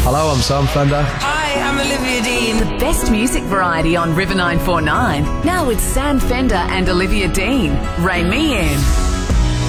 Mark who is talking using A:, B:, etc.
A: Hello, I'm Sam Fender.
B: Hi, I'm Olivia Dean.
C: The best music variety on River 949. Now with Sam Fender and Olivia Dean. Rein me in.